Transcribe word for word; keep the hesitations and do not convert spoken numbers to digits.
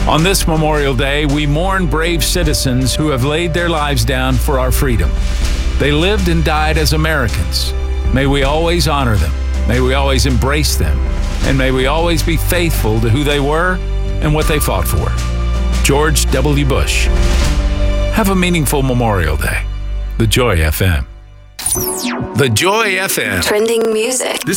On this Memorial Day, we mourn brave citizens who have laid their lives down for our freedom. They lived and died as Americans. May we always honor them. May we always embrace them. And may we always be faithful to who they were and what they fought for. George W. Bush. Have a meaningful Memorial Day. The Joy F M. The Joy F M. Trending music. This